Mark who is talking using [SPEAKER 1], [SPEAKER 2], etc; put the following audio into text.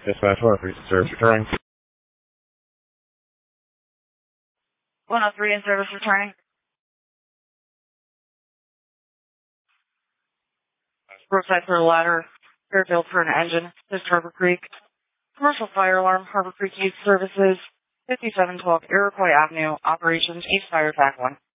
[SPEAKER 1] Dispatch 103 service returning.
[SPEAKER 2] 103 in service returning. Brookside for a ladder. Fairfield for an engine. This Harbor Creek. Commercial fire alarm. Harbor Creek Youth Services. 5712 Iroquois Avenue. Operations East Fire Attack 1.